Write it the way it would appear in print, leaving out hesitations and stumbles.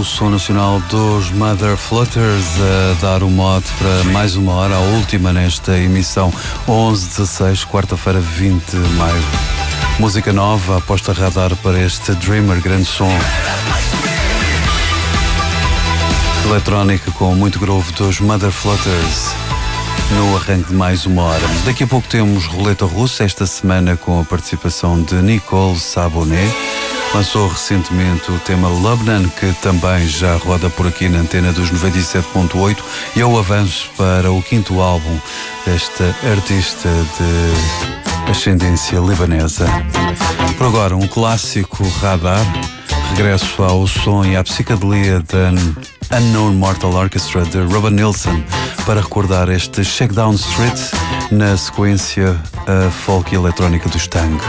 Som Nacional dos Mother Flutters a dar o mote para mais uma hora, a última nesta emissão 11/16, quarta-feira 20 de maio. Música nova, aposta radar para este Dreamer, grande som. Eletrónica com muito groove dos Mother Flutters no arranque de mais uma hora. Daqui a pouco temos Roleta Russa, esta semana com a participação de Nicole Sabonet. Lançou recentemente o tema Lubnan, que também já roda por aqui na antena dos 97.8, e é o avanço para o quinto álbum desta artista de ascendência libanesa. Por agora, um clássico radar, regresso ao som e à psicadelia da Unknown Mortal Orchestra de Robin Nilsson, para recordar este Shakedown Street na sequência folk e eletrónica dos Tang.